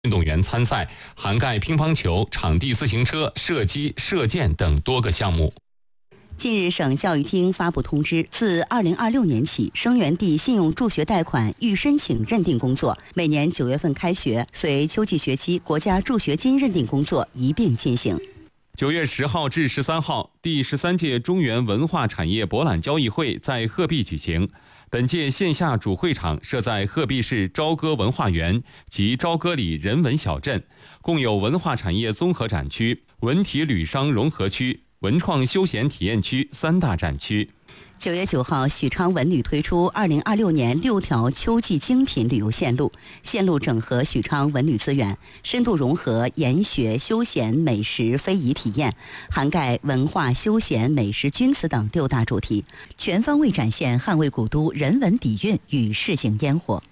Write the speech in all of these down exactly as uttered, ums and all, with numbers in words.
运动员参赛，涵盖乒乓球、场地自行车、射击、射箭等多个项目。 近日，省教育厅发布通知，自二零二六年起，生源地信用助学贷款预申请认定工作每年九月份开学，随秋季学期国家助学金认定工作一并进行。 九月十号至十三号，第十三届中原文化产业博览交易会在鹤壁举行。本届线下主会场设在鹤壁市朝歌文化园及朝歌里人文小镇，共有文化产业综合展区、文体旅商融合区、文创休闲体验区三大展区。 九月九号，许昌文旅推出二零二六年六条秋季精品旅游线路，线路整合许昌文旅资源，深度融合研学、休闲、美食、非遗体验，涵盖文化、休闲、美食、君子等六大主题，全方位展现捍卫古都人文底蕴与市井烟火。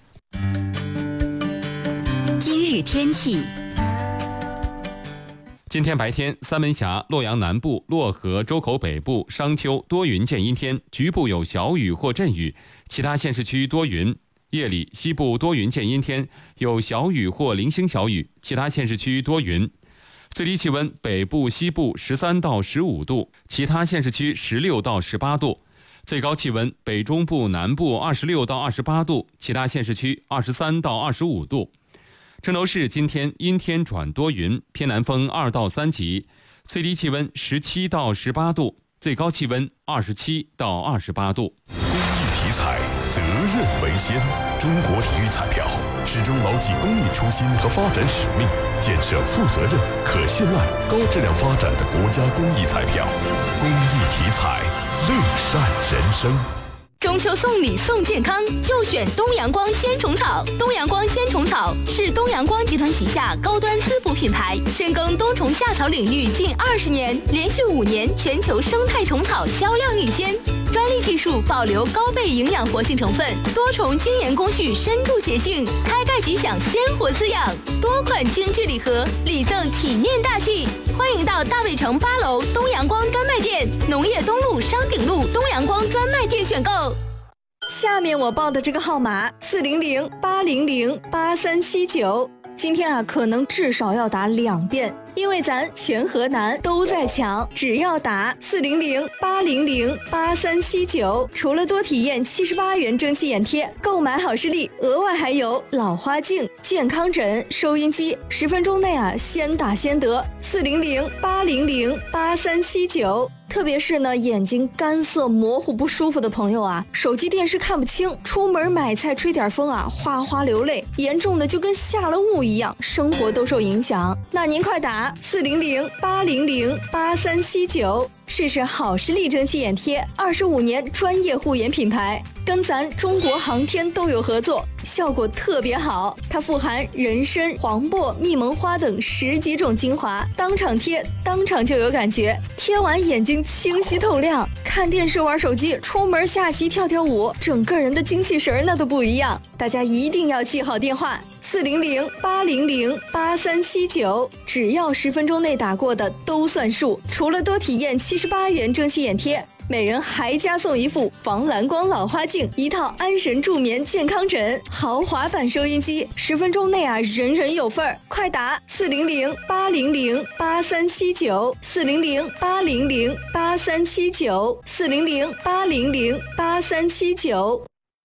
今日天气。 今天白天，三门峡、洛阳南部、漯河、周口北部、商丘多云见阴天，局部有小雨或阵雨，其他县市区多云。夜里，西部多云见阴天，有小雨或零星小雨，其他县市区多云。最低气温，北部、西部十三到十五度，其他县市区十六到十八度。最高气温，北中部、南部二十六到二十八度，其他县市区二十三到二十五度。郑州市今天阴天转多云，偏南风二到三级，最低气温十七到十八度，最高气温二十七到二十八度。 公益体彩，责任为先。中国体育彩票始终牢记公益初心和发展使命，建设负责任、可信赖、高质量发展的国家公益彩票。公益体彩，乐善人生。 中秋送礼送健康，就选东阳光鲜虫草。东阳光鲜虫草是东阳光集团旗下高端滋补品牌，深耕冬虫夏草领域近二十年，连续五年全球生态虫草销量领先。专利技术保留高倍营养活性成分，多重精研工序深度协性，开盖吉祥鲜活滋养。多款精致礼盒，礼赠体面大气。欢迎到大卫城八楼东阳光专卖店、农业东路商鼎路东阳光专卖店选购。下面我报的这个号码四零零八零零八三七九，今天啊可能至少要打两遍，因为咱全河南都在抢，只要打四零零八零零八三七九，除了多体验七十八元蒸汽眼贴，购买好视力额外还有老花镜、健康枕、收音机，十分钟内啊先打先得。四零零八零零八三七九。特别是呢，眼睛干涩模糊不舒服的朋友啊，手机电视看不清，出门买菜吹点风啊，哗哗流泪，严重的就跟下了雾一样，生活都受影响。那您快打四零零八零零八三七九，试试好视力蒸汽眼贴，二十五年专业护眼品牌，跟咱中国航天都有合作，效果特别好。它富含人参、黄柏、蜜蒙花等十几种精华，当场贴，当场就有感觉，贴完眼睛清晰透亮，看电视玩手机，出门下棋跳跳舞，整个人的精气神那都不一样。大家一定要记好电话四零零八零零八三七九，只要十分钟内打过的都算数。除了多体验七十八元蒸汽眼贴，每人还加送一副防蓝光老花镜，一套安神助眠健康枕，豪华版收音机，十分钟内啊人人有份儿。快打四零零八零零八三七九，四零零八零零八三七九，四零零八零零八三七九。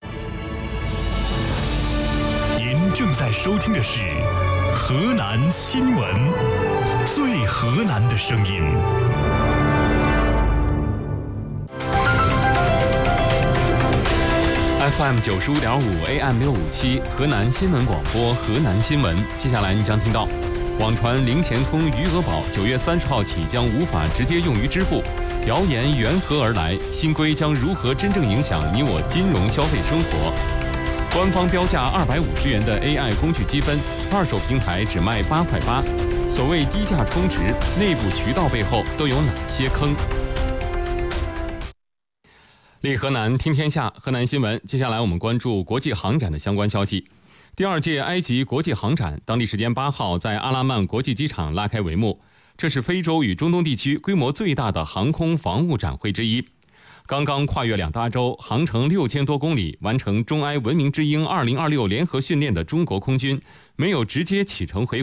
您正在收听的是河南新闻，最河南的声音。 F M 九十五点五 A M 六五七河南新闻广播河南新闻。接下来你将听到，网传零钱通余额宝九月三十号起将无法直接用于支付，谣言缘何而来？新规将如何真正影响你我金融消费生活？官方标价二百五十元的 A I 工具积分，二手平台只卖八块八。所谓低价充值，内部渠道背后都有哪些坑？立河南听天下，河南新闻。接下来我们关注国际航展的相关消息。第二届埃及国际航展当地时间八号在阿拉曼国际机场拉开帷幕，这是非洲与中东地区规模最大的航空防务展会之一。刚刚跨越两大洲，航程六千多公里，完成中埃文明之鹰二零二六联合训练的中国空军没有直接启程回